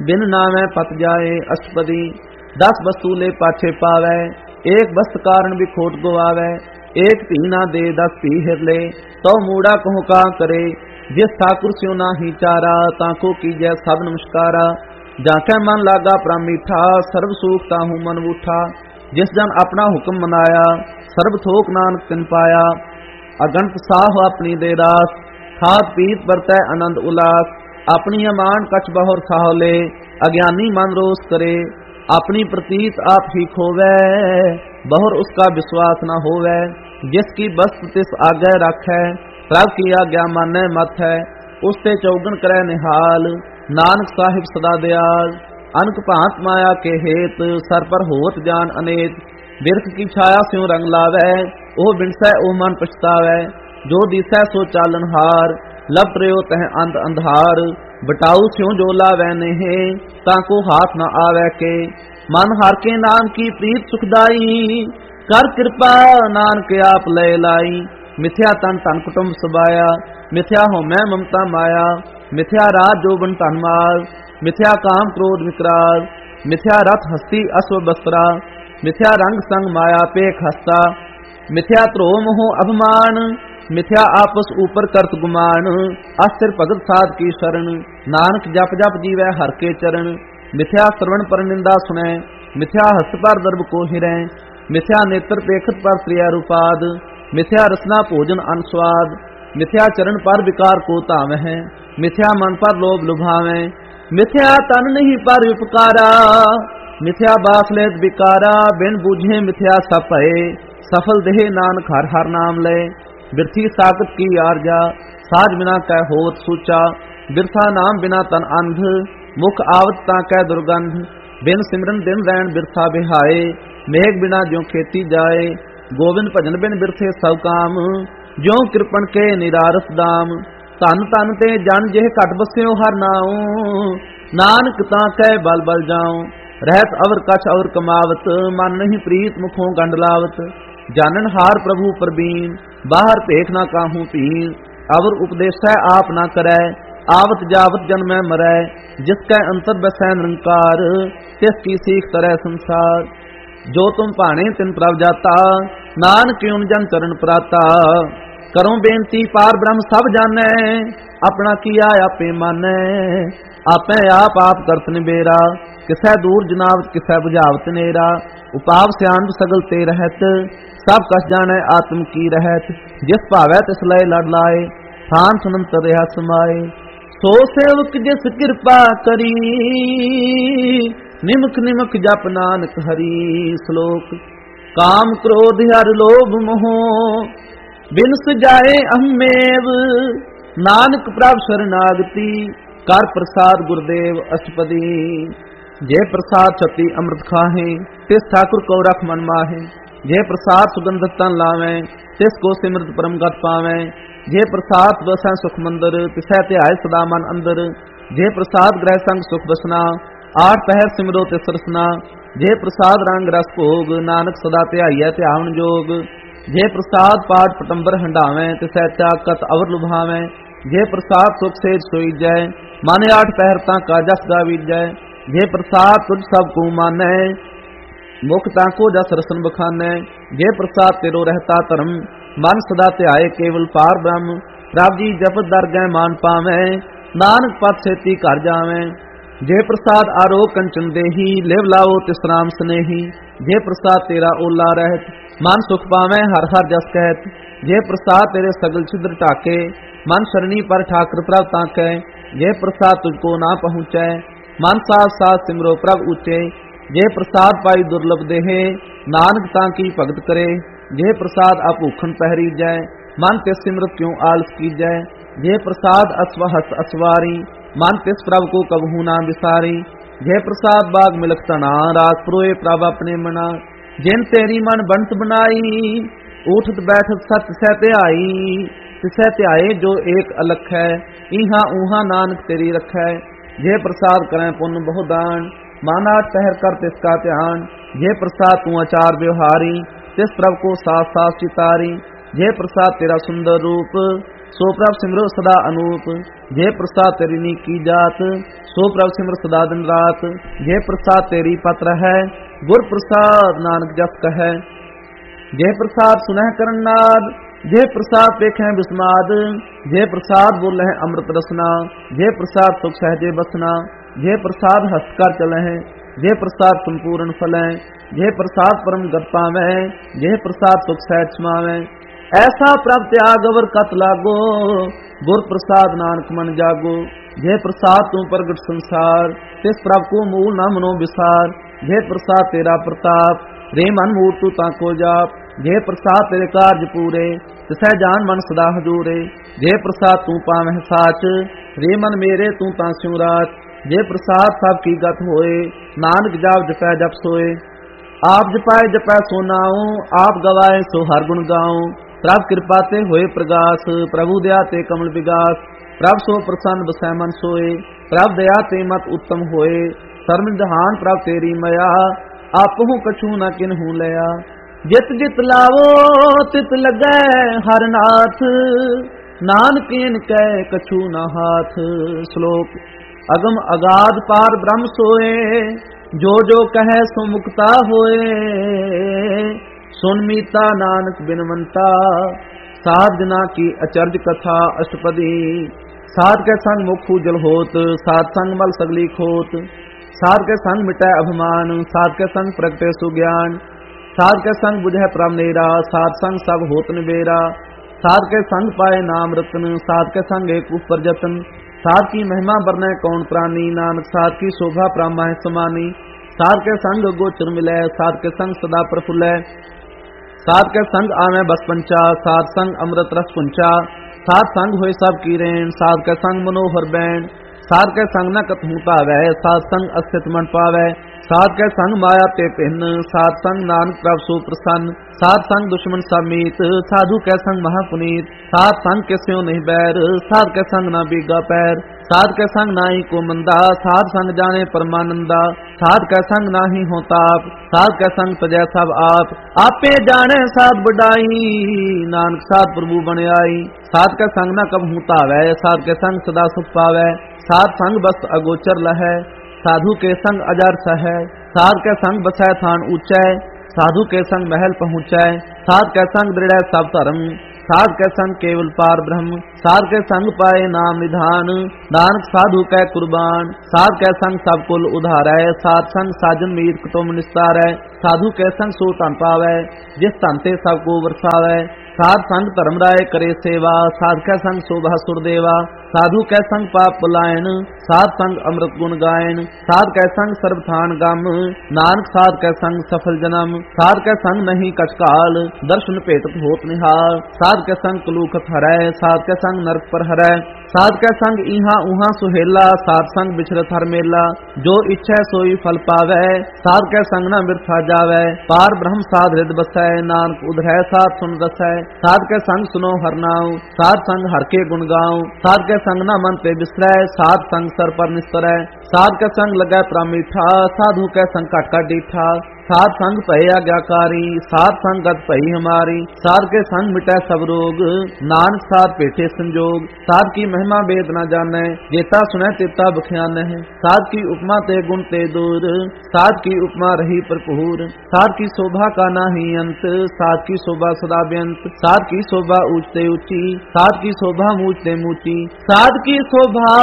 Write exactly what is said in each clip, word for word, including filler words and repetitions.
बिन नामै पत जाए अष्टपदी। दस वस्तूले पाछे पावै, एक वस्त कारण भी खोट गवावै। एक भी ना दे दस भी हिर ले, तो मूड़ा कहूँ का करे। जिस ठाकुर स्यों नाही चारा, ताको कीजै सब नमस्कारा। जाकै मन लागा परम मीठा, सर्व सुख ताहू मन उठा। जिस जन अपना हुक्म मनाया, सर्व थोक नानक तिन पाया। अगणत साह अपनी दे रास, खात पीत बरतै आनंद उल्लास। अपनी अमान कछ बहुर साह ले, अज्ञानी मन रोस करे। अपनी प्रतीत आप ही खोवै, बहुर उसका विश्वास न होवै। जिसकी वस्त तिस आगे रखै, प्रभ की आज्ञा मानै मत है। उसते चौगन करे निहाल, नानक साहिब सदा दयाल। अनक भांत माया के हेत, सर पर होत जान अनेत। बिरख की छाया स्यों रंग लावै, ओ बिनसै ओ मन पछतावै। जो दिसै सो चालन हार, लपट रयो तह अंध अंधार। बटाऊ स्यों जो लावै नेहे, ताको हाथ न आवै के। मन हार के नाम की प्रीत सुखदाई, कर कृपा नानक आप लय लाई। मिथ्या तन तन कुटुंब सबाया, मिथ्या हो मैं ममता माया। मिथ्या राज जोबन तन माल, मिथ्या काम क्रोध विकराल। मिथ्या रथ हस्ती अश्व बस्त्रा, मिथ्या रंग संग माया पेख हस्ता। मिथ्या ध्रोह मोह अभिमान, मिथ्या आपस ऊपर करत गुमान। अस्थिर भगत साध की शरण, नानक जप जप जीवै हर के चरण। मिथ्या श्रवण पर निंदा सुनै, मिथ्या हस्त पर दर्भ को हिरै। मिथ्या नेत्र पेखत पर प्रिय रूपाद, मिथ्या रसना भोजन अनस्वाद। मिथ्या चरण पर विकार को तावै, मिथ्या मन पर लोभ लुभावै। मिथ्या तन नहीं पर उपकारा, मिथ्या बास लेत बिकारा। बिन बूझे मिथ्या सब भये, सफल देह नानक हर हर नाम ले। बिरथी साकत की आरजा, साज बिना कै होत सूचा। बिरथा नाम बिना तन अंध, मुख आवत ता कै दुर्गंध। बिन सिमरन दिन रैन बिरथा बिहाए, मेघ बिना ज्यों खेती जाए। गोविंद भजन बिन बिरथे सब काम, ज्यों कृपण के निरारस दाम। धन धन ते जन जेह घट बस्यो हर नाऊं, नानक ता कै बल बल जाऊं। रहत अवर कछ अवर कमावत, मन नहीं प्रीत मुखों गंड लावत। जानन हार प्रभु प्रवीण, बाहर भेख ना काहू पीन। अवर उपदेशै आप ना करै, आवत जावत जन में मरै। जिसकै अंतर बसै निरंकार, तिस की सीख तरह संसार। जो तुम भाने तिन प्रभ जाता, नानक क्यों जन चरण प्राता। करो बेनती पार ब्रह्म सब जानै, अपना किया आपे मानै। आपै आप आप करत निबेरा, किसै दूर जनावत किसै बुझावत नेरा। उपाव स्यान सगल ते रहत, सब कस जानै आत्म की रहत। जिस भावै तिस लय लड़ लाए, थान सुनंतर रहा समाए। सो सेवक जिस कृपा करी, निमक निमक जप नानक हरि। श्लोक काम क्रोध हर लोभ मोह, बिन सजाए अहमेव। नानक प्रभ शरणागति, कर प्रसाद गुरुदेव अष्टपदी। जे प्रसाद छती अमृत खाहे, तिस ठाकुर को रख मन माहे। जे प्रसाद सुगंध तन लावे, तिस को सिमरत परम गत पावे। जे प्रसाद बसै सुख मंदिर, तिसै ध्याय सदा मन अंदर। जे प्रसाद ग्रह संग सुख बसना, आठ पहर सिमरो तिस रसना। जे प्रसाद रंग रस भोग, नानक सदा ध्याइयै ध्यान जोग। जे प्रसाद पाठ पटंबर हंडावे, तिसै चाकत अवर लुभावे। जे प्रसाद सुख सेज सोईजै, माने आठ पहर ता का जस गावीजै। जे प्रसाद तुझ सब को मानै, मुख ताको जस रसन बखानै। जे प्रसाद तेरो रहता धर्म, मन सदा ध्याए केवल पार ब्रह्म। प्रभ जी जपत दर गै मान पावै, नानक पद सेती घर जावै। जे प्रसाद आरोग कंचन देही, लिव लाओ तिस राम स्नेही। जे प्रसाद तेरा ओला रहत, मन सुख पावै हर हर जस कहत। जे प्रसाद तेरे सगल छिद्र टाके, मन शरणी पर ठाकर प्रभ ताकै। जे प्रसाद तुझको ना पहुँचै, मन साथ साथ सिमरो प्रभ ऊंचे। जे प्रसाद पाई दुर्लभ देहे, नानक ताकी भगत करे। जे प्रसाद अभूखन पहरी जै, मन तिस सिमरत क्यों आलस कीजै। जे प्रसाद अस्वहस असवारी, मन तिस प्रभ को कबहू ना विसारी। जे प्रसाद बाग मिलख तना, राग पुरोए प्रभ अपने मना। जिन तेरी मन बनत बनाई, उठत बैठत सत सह ध्याई। तिसै ध्याए जो एक अलख है, इहा ऊहा नानक तेरी रखै। जे प्रसाद करें पुण्य बहु दान, माना ठहर कर तिसका ध्यान। जे प्रसाद तू आचार व्यवहारी, तिस प्रभ को साथ साथ चितारी। जे प्रसाद तेरा सुंदर रूप, सो प्रभ सिमरो सदा अनूप। जे प्रसाद तेरी नीकी जात, सो प्रभ सिमर सदा दिन रात। जे प्रसाद तेरी पत्र है, गुर प्रसाद नानक जस कहे। जे प्रसाद सुनह करन नाद, जे प्रसाद पेखें बिस्माद। जे प्रसाद बोले अमृत रसना, जे प्रसाद सुख सहजे बसना। जे प्रसाद हस्त कर चले, जे प्रसाद संपूर्ण फलें। जे प्रसाद परम गत पावें, जे प्रसाद सुख सहज समावें। ऐसा प्रभ त्याग अवर कत लागो, गुर प्रसाद नानक मन जागो। जे प्रसाद तू प्रगट संसार, तिस प्रभ को मूल न मनो विसार। जे प्रसाद तेरा प्रताप, रे मन मूर तू ताको जाप। जे प्रसाद तेरे कार्य पूरे, तिसै जान मन सदा हजूरे। जे प्रसाद तू पावह साच, रे मन मेरे तू ता स्यों राच। जे प्रसाद सब की गत होए, नानक जाप जपै जप सोए। आप जपाए जपै सो नाऊं, आप गवाए सो हर गुण गाऊं। प्रभ कृपा ते होए प्रगास, प्रभु दया ते कमल विगास। प्रभ सो प्रसन्न बसै मन सोए, प्रभ दया ते मत उत्तम होए। सर्व जहान प्रभ तेरी मया, आपहु कछु न किन्हु लया। जित जित लावो तित लगै हर नाथ, नानक इनकै कछु न हाथ। श्लोक। अगम अगाध पार ब्रह्म सोए, जो जो कहे सो मुक्ता होए। सुन मीता नानक बिनवंता, साध जना की अचर्ज कथा अष्टपदी। साध के संग मुख उजल होत, साध संग मल सगली खोत। साध के संग मिटै अभिमान, साध के संग प्रगटे सुज्ञान। साध के संग बुझै प्रभ नेरा, साध संग सब होत निबेरा। साध के संग पाए नाम रतन, साध के संग एक ऊपर जतन। साध की महिमा बरनै कौन प्राणी, नानक साध की शोभा प्रामा है समानी। साध के संग गोचर मिलै, साध के संग सदा प्रफुल्लै। साध के संग आवे बस पंचा, साध संग अमृत रस कुंचा। साध संग होए सब की रेण, साध के संग मनोहर बैण। साध के संग न कतहु पावै, साध संग अस्तित मन पावै। साध के संग माया ते पिन्न, साध संग नानक प्रभ सो प्रसन्न। साध संग दुश्मन सब मीत, साधु के संग महापुनीत। साध संग के स्यों नहीं बैर, साध के संग ना बीगा पैर। साध के संग नाही को मंदा, साध संग जाने परमानंदा। साध के संग नाही हो ताप, साध के संग तजै सब आप। आपे जाने साध बड़ाई, नानक साध प्रभु बन आई। साध के संग न कबहु तावै, साध के संग सदा सुख पावै। साध संग बस अगोचर लहै, साधु के संग अजर सहै। साध के संग बसै थान ऊंचै, साधु के संग महल पहुँचै। साध के संग दृढ़ सब धर्म, साध के संग केवल पार ब्रह्म। साध के संग पाए नाम निधान, नानक साधु कै कुर्बान। साध के संग सब कुल उधारै, साध संग साजन मीत कुटुम्ब निस्तारै। साधु के संग सो धन पावै, जिस धन ते सब को वरसावै। साध संग धर्म राय करे सेवा, साध के संग शोभा सुरदेवा। साधु कै संग पाप पलायन, साध संग अमृत गुण गायन। साध कै संग सर्वथान गम, नानक साध कै संग सफल जन्म। साध कै संग नहीं कछ काल, दर्शन भेटत होत निहाल। साध कै संग कलूखत हरै, साध कै संग नरक पर हरै। साध कै संग इहाँ उहाँ सुहेला, साध संग बिछरत हर मेला। जो इच्छै सोई फल पावै, साध कै संग न बिरथा जावै। पार ब्रह्म साध हृद बसै, नानक उधरै साध सुन रसै। साध के संग सुनो हर नाम, साध संग हर के गुण गाऊं। साध के संग न मन ते बिसरै, साध संग सर पर निस्तरै। साध के संग लगै प्रभ मीठा, साधु के संग कट कट डीठा। साध संग भय आज्ञाकारी, साध संग गत भई हमारी। साध के संग मिटै सब रोग, नानक साध पेठे संजोग। साध की महिमा वेद न जानै, जेता सुनै तेता बख्यान है। साध की उपमा ते गुण ते दूर, साध की उपमा रही भरपूर। साध की शोभा का नाही अंत, साध की शोभा सदा बेअंत। साध की शोभा ऊंच ते ऊंची, साध की शोभा मूच ते मूची। साध की शोभा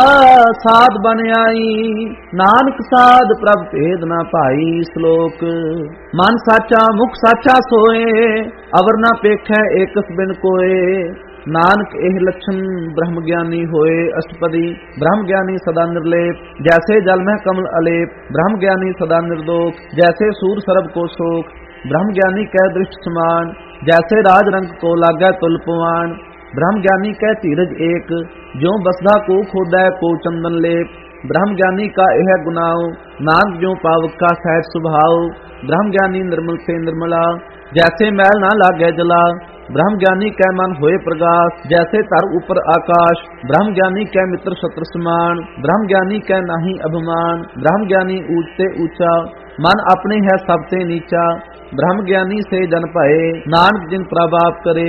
साध बन आई, नानक साध प्रभ भेद न पाई। श्लोक। मन साचा मुख साचा सोए, अवर न पेखै एकस बिन कोए। नानक एह लक्षण ब्रह्म ज्ञानी होए। अष्टपदी। ब्रह्म ज्ञानी सदा निर्लेप, जैसे जल में कमल अलेप। ब्रह्म ज्ञानी सदा निर्दोष, जैसे सूर सरब को शोक। ब्रह्म ज्ञानी कै दृष्ट समान, जैसे राज रंग को लागै तुल पवान। ब्रह्म ज्ञानी कै धीरज एक, ज्यों बसदा को खोदै को चंदन लेप। ब्रह्म ज्ञानी का यह गुनाव, नानक ज्यों पावक का सहज स्वभाव। ब्रह्म ज्ञानी निर्मल से निर्मला, जैसे मैल ना लागे जला। ब्रह्म ज्ञानी कै मन होए प्रकाश, जैसे तर ऊपर आकाश। ब्रह्म ज्ञानी कै मित्र शत्रु समान, ब्रह्म ज्ञानी कै नाही अभिमान। ब्रह्म ज्ञानी ऊंचते ऊंचा, मन अपने है सबसे नीचा। ब्रह्म ज्ञानी से जन पाए, नानक जिन प्रभाव करे।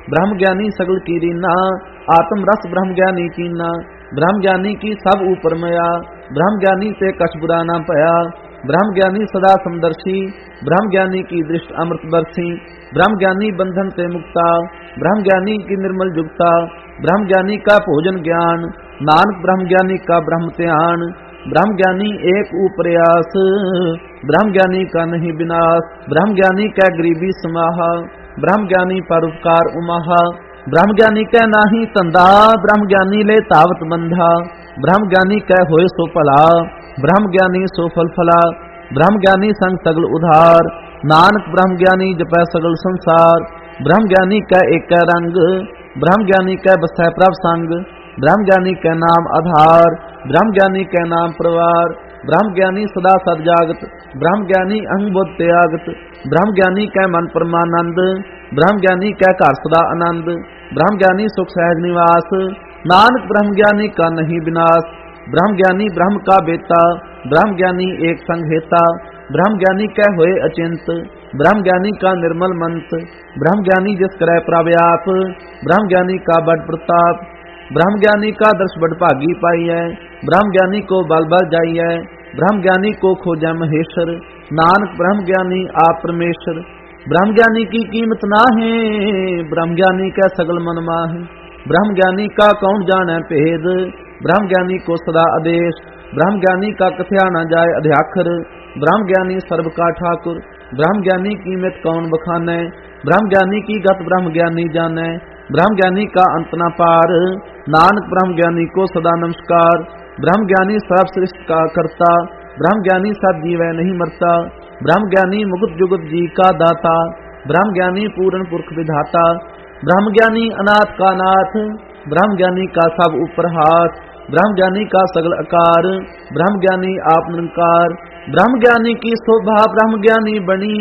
ब्रह्म ज्ञानी सगल की रीना, आत्म रस ब्रह्म ज्ञानी कीना। ब्रह्म ज्ञानी की सब ऊपर मया, ब्रह्म ज्ञानी ते कछ बुरा ना पया। ब्रह्म ज्ञानी सदा समदर्शी, ब्रह्म ज्ञानी की दृष्टि अमृत बरसी। ब्रह्म ज्ञानी बंधन ते मुक्ता, ब्रह्म ज्ञानी की निर्मल जुगता। ब्रह्म ज्ञानी का भोजन ज्ञान, नानक ब्रह्म ज्ञानी का ब्रह्म ध्यान। ब्रह्म ज्ञानी एक ऊपरयास, ब्रह्म ज्ञानी का नहीं विनाश। ब्रह्म ज्ञानी कै गरीबी समाहा, ब्रह्म ज्ञानी पर उपकार उमाहा। ब्रह्म ज्ञानी कै नाही तंदा, ब्रह्म ज्ञानी ले तावत बंधा। ब्रह्म ज्ञानी कै होए सो भला, ब्रह्म ज्ञानी सो फल फला। ब्रह्म ज्ञानी संग सगल उधार, नानक ब्रह्म ज्ञानी जपै सगल संसार। ब्रह्म ज्ञानी कै एक रंग, ब्रह्म ज्ञानी कै बसै प्रभ संग। ब्रह्म ज्ञानी कै नाम आधार, ब्रह्म ज्ञानी कै नाम प्रवार। ब्रह्म ज्ञानी सदा सद जागत, ब्रह्म ज्ञानी अंग बुध त्यागत। ब्रह्म ज्ञानी कै मन परमानंद, ब्रह्म ज्ञानी कै घर सदा आनंद। ब्रह्म ज्ञानी सुख सहज निवास, नानक ब्रह्म ज्ञानी का नहीं विनाश। ब्रह्म ज्ञानी ब्रह्म का बेता, ब्रह्म ज्ञानी एक संग हेता। ब्रह्म ज्ञानी कै होए अचिंत, ब्रह्म ज्ञानी का निर्मल मंत। ब्रह्म ज्ञानी जिस करे प्रव्याप, ब्रह्म ज्ञानी का बड़ प्रताप। ब्रह्म ज्ञानी का दर्श बड़ भागी पाई है, ब्रह्म ज्ञानी को बल बल जाई है। ब्रह्म ज्ञानी को खोजा महेश्वर, नानक ब्रह्म ज्ञानी आप परमेश्वर। ब्रह्म ज्ञानी की कीमत ना है, ब्रह्म ज्ञानी का सगल मन माहे। ब्रह्म ज्ञानी का कौन जाने भेद, ब्रह्म ज्ञानी को सदा आदेश। ब्रह्म ज्ञानी का कथया न जाए अध्याखर, ब्रह्म ज्ञानी सर्व का ठाकुर। ब्रह्म ज्ञानी की मित कौन बखाने, ब्रह्म ज्ञानी की गत ब्रह्म ज्ञानी जाने। ब्रह्म ज्ञानी का अंत न पार, नानक ब्रह्म ज्ञानी को सदा नमस्कार। ब्रह्म ज्ञानी सर्वश्रेष्ठ का करता, ब्रह्म ज्ञानी सब जीवै नहीं मरता। ब्रह्म ज्ञानी मुकुट जुगत जी का दाता, ब्रह्म ज्ञानी पूर्ण पुरख विधाता। ब्रह्म ज्ञानी अनाथ का नाथ, ब्रह्म ज्ञानी का सब ऊपर हाथ। ब्रह्म ज्ञानी का सगल आकार, ब्रह्म ज्ञानी आप निरंकार। ब्रह्म ज्ञानी की शोभा ब्रह्म ज्ञानी बनी,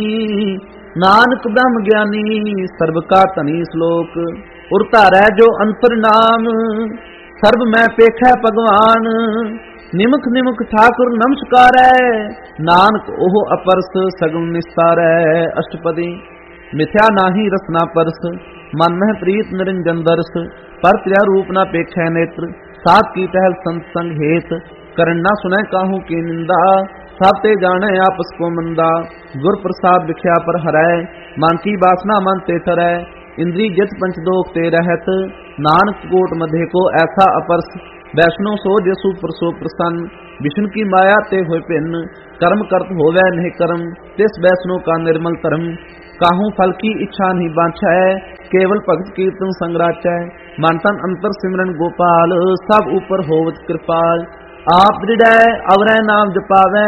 नानक ब्रह्म ज्ञानी सर्व का तनी श्लोक। उरता रह जो अंतर नाम, सर्व मैं पेखै भगवान। निमुख निमुख ठाकुर नमस्कार है, नानक ओह अपरस सगुन निस्तार है। अष्टपदी मिथ्या नाही रसना परस, मन में प्रीत निरंजन दर्श। पर त्रिया रूप न पेखै नेत्र, सात की टहल संत संग हेत। करण न सुनै काहू की निंदा, सब ते जाने आपस को मंदा। गुर प्रसाद विख्या पर हरै, मन की वासना मन ते ठरै। इंद्री जित पंचदोख ते रहत, नानक कोट मध्य को ऐसा अपरस। वैष्णो सो जसु प्रसो प्रसन्न, विष्णु की माया ते होए भिन्न। कर्म करत होवै नहीं कर्म, तिस वैष्णो का निर्मल धर्म। काहू फल की इच्छा नहीं बांछै, केवल भगत कीर्तन संग राचै। मन तन अंतर सिमरन गोपाल, सब ऊपर होवत कृपाल। आप दृढ़ अवरै नाम जपावै,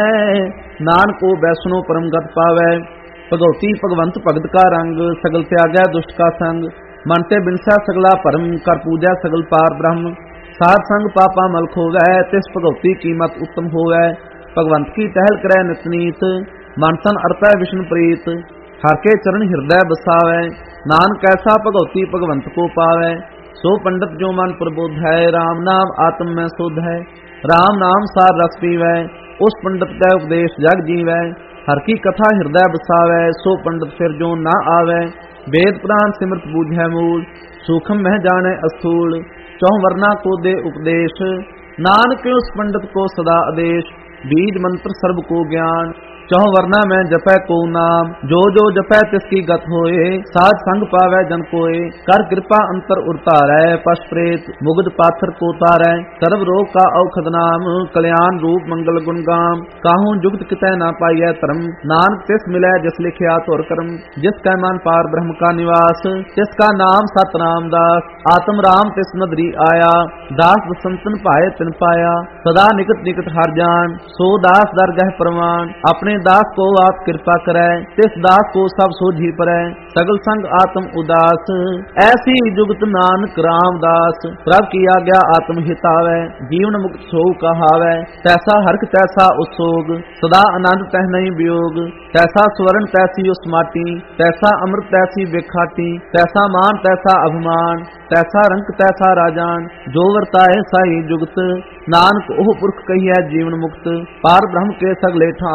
नानक को वैष्णो परम गत पावै। भगवती भगवंत भगत का रंग, सगल त्यागै दुष्ट का संग। मन ते बिनसा सगला परम, कर पूजा सगल पार ब्रह्म। साध संग पापा मल खोवै, तिस भगवती कीमत उत्तम होवै। भगवंत की टहल करै नितनीत, मन तन अरपै विष्णु प्रीत। हर के चरण हृदय बसावै, नानक ऐसा भगवती भगवंत को पावै। सो पंडित जो मन प्रबोध है, राम नाम आत्म में शुद्ध है। राम नाम सार रस पीवै, उस पंडित का उपदेश जग जीवै। हर की कथा हृदय बसावै, सो पंडित फिर जो ना आवे। वेद पुराण सिमरत बूझै मूल, सूक्ष्म मह जाने अस्थूल। चौह वर्णा को दे उपदेश, नानक उस पंडित को सदा आदेश। बीज मंत्र सर्व को ज्ञान, चौह वर्णा में जपै को नाम। जो जो जपै तिसकी गत होए, साध संग पावै जन कोय। कर कृपा अंतर उतारै, पश प्रेत मुग्ध पाथर को तारै। सर्व रोग का औखद नाम, कल्याण रूप मंगल गुण गाम। काहू जुगत कितै ना पाइयै धर्म, नानक तिस मिलै जिस लिखिया तोर कर्म। जिस कै मन पार ब्रह्म का निवास, तिसका नाम सतनाम दास। आत्म राम तिस नदरी आया, दास बसंतन पाए तिन पाया। सदा निकट निकट हर जान, सो दास दरगह प्रमाण। अपने दास को आप कृपा करै, तिस दास को सब सोझी परै। सगल संग आत्म उदास, ऐसी जुगत नानक रामदास। प्रभ की आज्ञा आत्म हितावै, जीवन मुक्त सो कहावै। तैसा हरख तैसा उसोग, सदा आनंद तह नहीं वियोग। तैसा स्वर्ण तैसी उस माटी, तैसा अमृत तैसी बेखाटी। तैसा मान तैसा अभिमान, तैसा रंक तैसा राजान। जो वर्ताए साई जुगत, नानक ओह पुरख कहिए जीवन मुक्त। पार ब्रह्म के सगले ठाओ,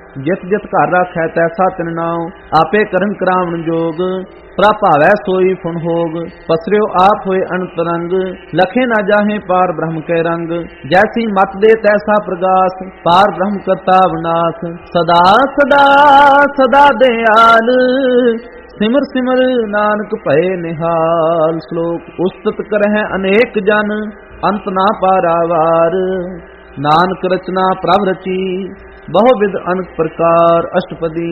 ਜਿਤ ਜਿਤ ਘਰ ਰਾਖੈ ਤੈਸਾ ਤਿਨ ਨਾਉ, ਆਪੇ ਕਰਨ ਕਰਾਵਣ ਜੋਗ, ਪ੍ਰਭਾਵੈ ਸੋਈ ਫੁਨ ਹੋਗ, ਪਸਰਿਓ ਆਪ ਹੋਏ ਅਨੰਤਰੰਗ, ਲਖੇ ਨਾ ਜਾਹੇ ਪਾਰ ਬ੍ਰਹਮ ਕੇ ਰੰਗ, ਜੈਸੀ ਮਤ ਦੇ ਤੈਸਾ ਪ੍ਰਗਾਸ, ਪਾਰ ਬ੍ਰਹਮ ਕਰਤਾ ਵਿਨਾਸ਼, ਸਦਾ ਸਦਾ ਸਦਾ ਦਿਆਲ, ਸਿਮਰ ਸਿਮਰ ਨਾਨਕ ਭਏ ਨਿਹਾਲ। ਸ਼ਲੋਕ ਉਸਤਤ ਕਰਹਿ ਅਨੇਕ ਜਨ, ਅੰਤ ਨਾ ਪਾਰਾਵਾਰ, ਨਾਨਕ ਰਚਨਾ ਪ੍ਰਭ ਰਚੀ, ਬਹੁ ਵਿਧ ਅਨਕ ਪ੍ਰਕਾਰ। ਅਸ਼ਟਪਦੀ।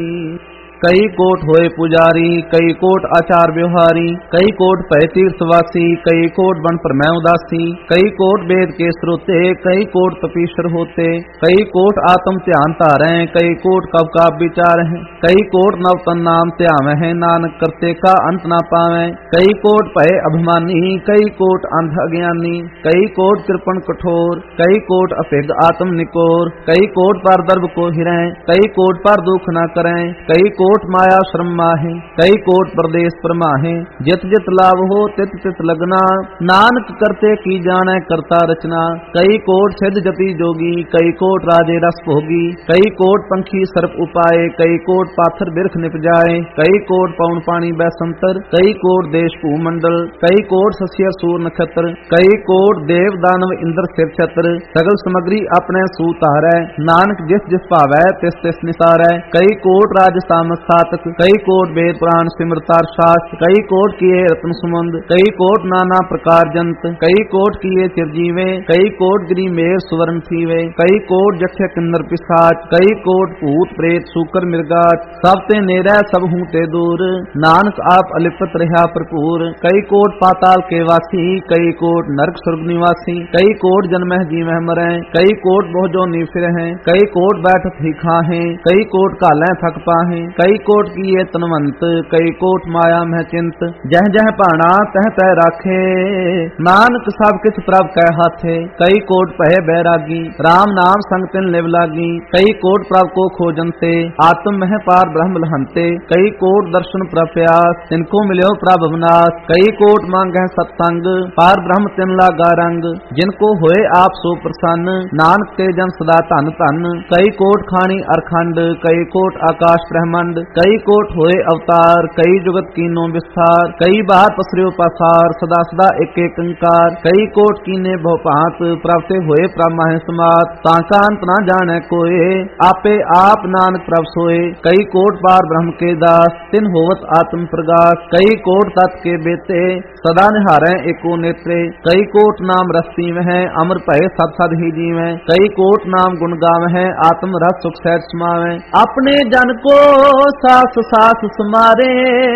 ਕਈ ਕੋਟ ਹੋਏ ਪੁਜਾਰੀ, ਕਈ ਕੋਟ ਆਚਾਰ ਵਿਵਹਾਰੀ, ਕਈ ਕੋਟ ਭੈ ਤੀਰਥ ਵਾਸੀ, ਕਈ ਕੋਟ ਬਨ ਪਰਮੈ ਉਦਾਸੀ, ਕਈ ਕੋਟ ਵੇਦ ਕੇ ਸਰੋਤੇ, ਕਈ ਕੋਟ ਤਪੀਸ਼ਰ ਹੋਤੇ, ਕਈ ਕੋਟ ਆਤਮ ਧਿਆਨ ਧਾਰੈ, ਕਈ ਕੋਟ ਕਬ ਕਾਬ ਵਿਚਾਰਹਿ, ਕਈ ਕੋਟ ਨਵ ਤਨ ਨਾਮ ਧਿਆਵਹਿ, ਨਾਨਕ ਕਰਤੇ ਕਾ ਅੰਤ ਨਾ ਪਾਵੈ, ਕਈ ਕੋਟ ਭੈ ਅਭਿਮਾਨੀ, ਕਈ ਕੋਟ ਅੰਧ ਅਗਿਆਨੀ, ਕਈ ਕੋਟ ਕਿਰਪਨ ਕਠੋਰ, ਕਈ ਕੋਟ ਅਭਿਗ ਆਤਮ ਨਿਕੋਰ, ਕਈ ਕੋਟ ਪਰ ਦਰਬ ਕੋ ਹਿਰੈ, ਕਈ ਕੋਟ ਪਰ ਦੁਖ ਨਾ ਕਰੈ, ਕਈ ਕੋਟ ਮਾਇਆ ਸ਼ਰਮ ਮਾਹੇ, ਕਈ ਕੋਟ ਪਰਦੇਸ ਪਰਮਾਹੇ, ਜਿਤ ਜਿਤ ਲਾਭ ਹੋ ਤਿਤ ਤਿਤ ਲਗਨਾ, ਨਾਨਕ ਕਰਤੇ ਕੀ ਜਾਣੈ ਕਰਤਾ ਰਚਨਾ, ਕਈ ਕੋਟ ਸਿੱਧ ਜਤੀ ਜੋਗੀ, ਕਈ ਕੋਟ ਰਾਜੇ ਰਸ ਭੋਗੀ, ਕਈ ਕੋਟ ਪੰਖੀ ਸਰਪ ਉਪਾਏ, ਕਈ ਕੋਟ ਪਾਥਰ ਬਿਰਖ ਨਿਪ ਜਾਏ, ਕਈ ਕੋਟ ਪਉਣ ਪਾਣੀ ਬੈਸੰਤਰ, ਕਈ ਕੋਟ ਦੇਸ਼ ਭੂ ਮੰਡਲ, ਕਈ ਕੋਟ ਸਸਿਆ ਸੂਰ ਨਖਤਰ, ਕਈ ਕੋਟ ਦੇਵ ਦਾਨਵ ਇੰਦਰ ਸਿਰ ਛਤਰ, ਸਗਲ ਸਮਗਰੀ ਆਪਣੇ ਸੂ ਧਾਰੈ, ਨਾਨਕ ਜਿਸ ਜਿਸ ਭਾਵੈ ਤਿਸ ਤਿਸ ਨਿਸਾਰੈ, ਕਈ ਕੋਟ ਰਾਜ ਤਾਮਸ ਸਾਤਕ, ਕਈ ਕੋਟ ਵੇਦ ਪੁਰਾਣ ਸਿਮਰਤਾਰ ਸ਼ਾਸਤ, ਕਈ ਕੋਟ ਕੀਏ ਰਤਨ ਸੁਮੰਦ, ਕਈ ਕੋਟ ਨਾਨਾ ਪ੍ਰਕਾਰ ਜੰਤ, ਕਈ ਕੋਟ ਕੀਏ ਚਿਰਜੀਵੇ, ਕਈ ਕੋਟ ਗਰੀ ਮੇਰ ਸੁਵਰਨ ਥੀਵੇ, ਕਈ ਕੋਟ ਜਖੇ ਕਿੰਨਰ ਪਿਸਾਚ, ਕਈ ਕੋਟ ਭੂਤ ਪ੍ਰੇਤ ਸੂਕਰ ਮਿਰਗਾਟ, ਸਭ ਤੇ ਨੇਰੈ ਸਭ ਹੂੰ ਤੇ ਦੂਰ, ਨਾਨਕ ਆਪ ਅਲਿਪਤ ਰਹਾ ਭਰਪੂਰ, ਕਈ ਕੋਟ ਪਾਤਾਲ ਕੇ ਵਾਸੀ, ਕਈ ਕੋਟ ਨਰਕ ਸੁਰਗ ਨਿਵਾਸੀ, ਕਈ ਕੋਟ ਜਨਮਹਿ ਜੀਵਹਿ ਮਰੈ, ਕਈ ਕੋਟ ਬਹੁ ਜੋ ਨੀ ਫਿਰਹਿ, ਕਈ ਕੋਟ ਬੈਠਤ ਹੀ ਖਾਹੇ, ਕਈ ਕੋਟ ਘਾਲੈ ਥਕ ਪਾਹੇ, ਕਈ ਕੋਟ ਕੀਏ ਤਨਵੰਤ, ਕਈ ਕੋਟ ਮਾਇਆ ਮਹਿ ਚਿੰਤ, ਜਹ ਜਹ ਭਾਣਾ ਤਹ ਤੈ ਰਾਖੇ, ਨਾਨਕ ਸਭ ਕਿਛ ਪ੍ਰਭ ਕੈ ਹਾਥੇ, ਕਈ ਕੋਟ ਭਏ ਬੈਰਾਗੀ, RAM ਨਾਮ ਸੰਗ ਤਿਨ ਲਿਵ ਲਾਗੀ, ਕਈ ਕੋਟ ਪ੍ਰਭ ਕੋ ਖੋਜੰਤੇ, ਆਤਮ ਮਹਿ ਪਾਰ ਬ੍ਰਹਮ ਲਹੰਤੇ, ਕਈ ਕੋਟ ਦਰਸ਼ਨ ਪ੍ਰਭ ਪਿਆਸ, ਤਿਨ ਕੋ ਮਿਲਿਓ ਪ੍ਰਭ ਅਵਨਾਸ, ਕਈ ਕੋਟ ਮੰਗਹਿ ਸਤਸੰਗ, ਪਾਰ ਬ੍ਰਹਮ ਤਿਨ ਲਾਗਾ ਰੰਗ, ਜਿਨ ਕੋ ਹੋਏ ਆਪ ਸੋ ਪ੍ਰਸੰਨ, ਨਾਨਕ ਤੇ ਜਨ ਸਦਾ ਧਨ ਧਨ, ਕਈ ਕੋਟ ਖਾਣੀ ਅਰਖੰਡ, ਕਈ ਕੋਟ ਆਕਾਸ਼ ਬ੍ਰਹਮੰਡ, ਕਈ ਕੋਟ ਹੋਏ ਅਵਤਾਰ, ਕਈ ਜੁਗਤ ਕੀਨੋ ਵਿਸਥਾਰ, ਕਈ ਬਾਰ ਪਸਰਿਓ ਪਾਸਾਰ, ਸਦਾ ਸਦਾ ਇੱਕ ਇੱਕ ਓੰਕਾਰ, ਕਈ ਕੋਟ ਕੀਨੇ ਬਹੁ ਭਾਂਤ, ਪ੍ਰਭ ਤੇ ਹੋਏ ਪ੍ਰਭ ਮਾਹਿ ਸਮਾਤ, ਤਾਂ ਕਾ ਅੰਤ ਨਾ ਜਾਣੈ ਕੋਏ, ਆਪੇ ਆਪ ਨਾਨਕ ਪ੍ਰਭ ਸੋਏ, ਕਈ ਕੋਟ ਪਾਰ ਬ੍ਰਹਮ ਕੇ ਦਾਸ, ਤਿਨ ਹੋਵਤ ਆਤਮ ਪ੍ਰਗਾਸ, ਕਈ ਕੋਟ ਤਤ ਕੇ ਬੇਤੇ, ਸਦਾ ਨਿਹਾਰੈ ਏਕੋ ਨੇਤਰੇ, ਕਈ ਕੋਟ ਨਾਮ ਰਸ ਪੀਵਹਿ, ਅਮਰ ਭਏ ਸਦ ਸਦ ਹੀ ਜੀਵੈ, ਕਈ ਕੋਟ ਨਾਮ ਗੁਣ ਗਾਵਹਿ, ਆਤਮ ਰਸ ਸੁਖ ਸਹਿਜ ਸਮਾਵੈ, ਆਪਣੇ ਜਨ ਕੋ ਸਾਸ ਸਾਸ ਸਮਾਰੇ,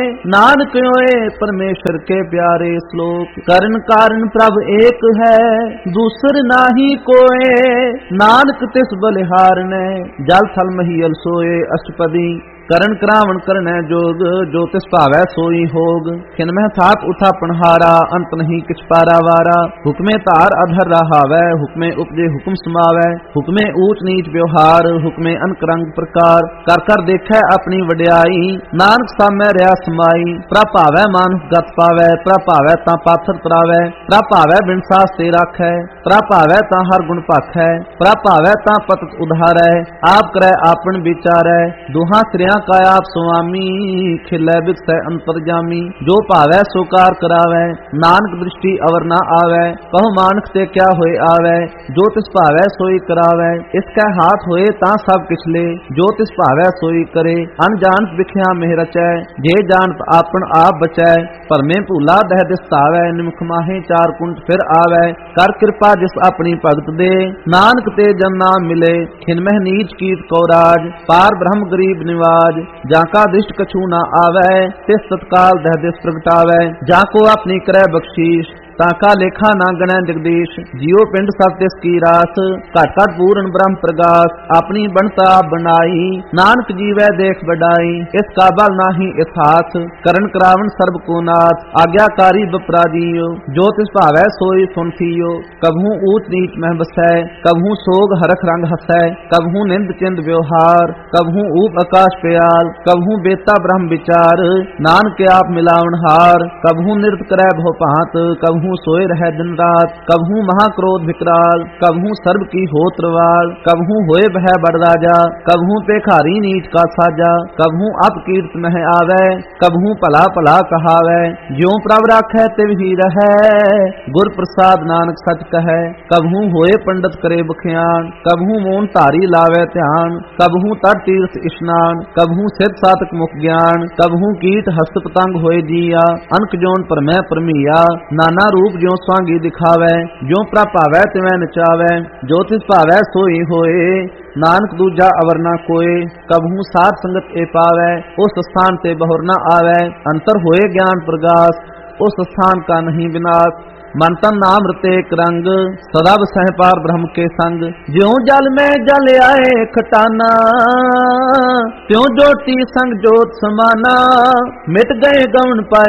ਨਾਨਕ ਹੋਏ ਪਰਮੇਸ਼ਰ ਕੇ ਪਿਆਰੇ। ਸ਼ਲੋਕ ਕਰਨ ਕਾਰਨ ਪ੍ਰਭ ਏਕ ਹੈ, ਦੂਸਰ ਨਾਹੀ ਕੋਏ, ਨਾਨਕ ਤਿਸ ਬਲਿਹਾਰਨੈ, ਜਲ ਥਲ ਮਹੀਲ ਸੋਏ। ਅਸ਼ਟਪਦੀ। ਕਰਨ ਕਰਾਵਣ ਕਰਨੈ ਜੋਗ, ਜੋ ਤਿਸ ਭਾਵੈ ਸੋਈ ਹੋਗ, ਖਿਨ ਮਹਿ ਥਾਕ ਉਠਾ ਪਨਹਾਰਾ, ਅੰਤ ਨਹੀਂ ਕਿਛ ਪਾਰਾਵਾਰਾ, ਹੁਕਮੇ ਧਾਰ ਅਧਰ ਰਹਾਵੈ, ਹੁਕਮੇ ਉਪਜੇ ਹੁਕਮ ਸਮਾਵੈ, ਹੁਕਮੇ ਊਚ ਨੀਚ ਵਿਵਹਾਰ, ਹੁਕਮੇ ਅਨਕ ਰੰਗ ਪ੍ਰਕਾਰ, ਕਰ ਕਰ ਦੇਖੈ ਆਪਣੀ ਵਡਿਆਈ, ਨਾਨਕ ਸਾਮੈ ਰਿਆ ਸਮਾਈ, ਪ੍ਰਭ ਭਾਵੈ ਮਾਨੁਖ ਗਤ ਪਾਵੈ, ਪ੍ਰਭ ਭਾਵੈ ਤਾਂ ਪਾਥਰ ਤਰਾਵੈ, ਪ੍ਰਭ ਭਾਵੈ ਬਿਨ ਸਾਸ ਤੇ ਰਾਖੈ, ਪ੍ਰਭ ਭਾਵੈ ਤਾਂ ਹਰ ਗੁਣ ਭਾਖੈ, ਪ੍ਰਭ ਭਾਵੈ ਤਾਂ ਪਤਿਤ ਉਧਾਰੈ, ਆਪ ਕਰੈ ਆਪਨ ਵਿਚਾਰੈ, ਦੁਹਾਂ ਸਿਰਿਆਂ ਕਾ ਆਪ ਸੁਆਮੀ, ਖਿਲੈ ਬਿਕਸੈ ਅੰਤਰਜਾਮੀ, ਜੋ ਭਾਵੈ ਸੋ ਕਾਰ ਕਰਾਵੈ, ਨਾਨਕ ਦ੍ਰਿਸ਼ਟੀ ਅਵਰ ਨਾ ਆਵੈ, ਕਹੋ ਮਾਨਕ ਤੇ ਕਿਆ ਹੋਏ ਆਵੈ, ਜੋ ਤਿਸ ਭਾਵੈ ਸੋਈ ਕਰਾਵੈ, ਇਸ ਕੈ ਹਾਥ ਹੋਏ ਤਾਂ ਸਭ ਕਿਛ ਲੇ, ਜੋ ਤਿਸ ਭਾਵੈ ਸੋਈ ਕਰੇ, ਅਨਜਾਣਤ ਵਿਖਿਆ ਮਿਹ ਰਚੈ, ਜੇ ਜਾਣਤ ਆਪਨ ਆਪ ਬਚੈ, ਭਰਮੇ ਭੂਲਾ ਦਹਿ ਦਿਸਤਾਵੈ, ਨਿਮਖ ਮਾਹੇ ਚਾਰ ਕੁੰਟ ਫਿਰ ਆਵੈ, ਕਰ ਕਿਰਪਾ ਜਿਸ ਆਪਣੀ ਭਗਤ ਦੇ, ਨਾਨਕ ਤੇ ਜਨ ਨਾਮ ਮਿਲੇ, ਖਿਨ ਮਹਿ ਨੀਚ ਕੀਟ ਕੋ ਰਾਜ, ਪਾਰ ਬ੍ਰਹਮ ਗਰੀਬ ਨਿਵਾਜ, ਜਾਂ ਕਾ ਦ੍ਰਿਸ਼ਟ ਕਛੂ ਨਾ ਆਵੈ, ਤਿਸ ਤਤਕਾਲ ਦਹਿ ਦਿਸ ਪ੍ਰਗਟਾਵੈ, ਜਾਂ ਕੋ ਆਪਣੀ ਕਰੈ ਬਖਸ਼ੀਸ਼, ਤਾਂ ਕਾ ਲੇਖਾ ਨਾ ਗਣੈ ਜਗਦੀਸ਼, ਜੀਉ ਪਿੰਡ ਸਭ ਤਿਸ ਕੀ ਰਾਸ, ਘਟ ਘਟ ਪੂਰਨ ਬ੍ਰਹਮ ਪ੍ਰਗਾਸ, ਆਪਣੀ ਬਣਤਾ ਬਣਾਈ, ਨਾਨਕ ਜੀਵੈ ਦੇਖ ਵਡਾਈ, ਇਸ ਕਾ ਬਲ ਨਾਹੀ ਇਥਾਸ, ਕਰਨ ਕਰਾਵਨ ਸਰਬ ਕੋ ਨਾਥ, ਆਗਿਆਕਾਰੀ ਬਪਰਾਜੀਓ, ਜੋ ਤਿਸ ਭਾਵੈ ਸੋਈ ਸੁਨ ਥੀਓ, ਕਬਹੂ ਊਚ ਨੀਚ ਮਹਿ ਬਸੈ, ਕਬਹੂ ਸੋਗ ਹਰਖ ਰੰਗ ਹਸੈ, ਕਬਹੂ ਨਿੰਦ ਚਿੰਦ ਵਿਵਹਾਰ, ਕਬਹੂ ਊਪ ਆਕਾਸ਼ ਪਿਆਲ, ਕਬਹੂ ਬੇਤਾ ਬ੍ਰਹਮ ਵਿਚਾਰ, ਨਾਨਕ ਆਪ ਮਿਲਾਵਨ ਹਾਰ, ਕਬਹੂ ਨਿਰਤ ਕਰੈ ਭਉ ਭਾਂਤ, ਕਬਹੂ कबहू सोए रह दिन रात, कबहू महाक्रोध विकराल, कबहू सर्व की होत रवाल, कबहू होए बह बड़ राजा, कबहू पेखारी नीच का साजा, कबहू अपकीर्त मह आवे, कबहू भला भला कहावे, ज्यों प्रभ राखै तिव ही रहै, गुर प्रसाद नानक सच कहै, कबहू होए पंडित करे बख्यान, कबहू मोन धारी लावे ध्यान, कबहू तट तीर्थ स्नान, कबहू सिद्ध सातक मुख ज्ञान, कबहू कीट हस्त पतंग होए जिया, अनक जोन परमै परमिया, नाना रूप ज्यों स्वांगी दिखावै, ज्यों प्रभ भावै तिवै नचावै, जो तिस भावै सोई होए, नानक दूजा अवर ना कोय, कबहू साध संगत ए पावै, उस स्थान ते बहुर न आवै, अंतर होए ज्ञान प्रगास, उस स्थान का नहीं विनाश, मन तन नाम रतेक रंग, सदा बसह पार ब्रह्म के संग, ज्यों जल में जल आए खटाना, त्यों ज्योति संग ज्योत समाना, मिट गए गवन पाए